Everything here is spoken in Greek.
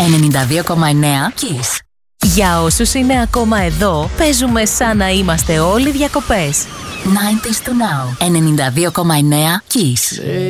92,9 Kiss. Για όσους είναι ακόμα εδώ, παίζουμε σαν να είμαστε όλοι διακοπές. 90s to now. 92,9 Kiss.